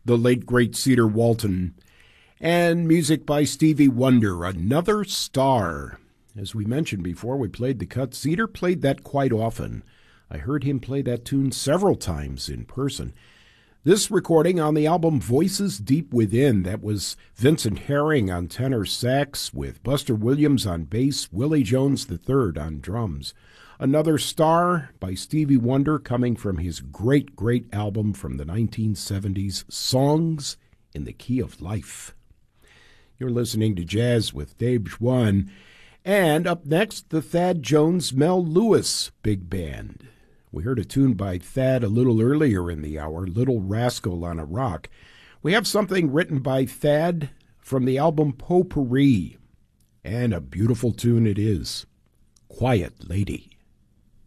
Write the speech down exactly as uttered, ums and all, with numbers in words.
the late great Cedar Walton, and music by Stevie Wonder, Another Star. As we mentioned before, we played the cut. Cedar played that quite often. I heard him play that tune several times in person. This recording on the album Voices Deep Within, that was Vincent Herring on tenor sax with Buster Williams on bass, Willie Jones the third on drums. Another Star by Stevie Wonder, coming from his great, great album from the nineteen seventies, Songs in the Key of Life. You're listening to Jazz with Dave Schwann. And up next, the Thad Jones Mel Lewis Big Band. We heard a tune by Thad a little earlier in the hour, Little Rascal on a Rock. We have something written by Thad from the album Potpourri. And a beautiful tune it is, Quiet Lady.